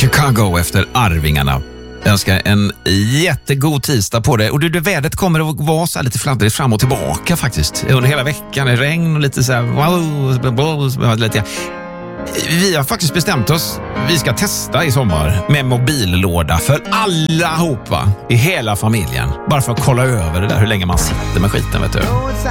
Chicago efter Arvingarna. Jag önskar en jättegod tisdag på dig. Och det vädret kommer att vara så här lite fladdrigt fram och tillbaka faktiskt. Under hela veckan är regn och lite så här wow. Vi har faktiskt bestämt oss. Vi ska testa i sommar med mobillåda för allihopa i hela familjen. Bara för att kolla över det där hur länge man sitter med skiten, vet du.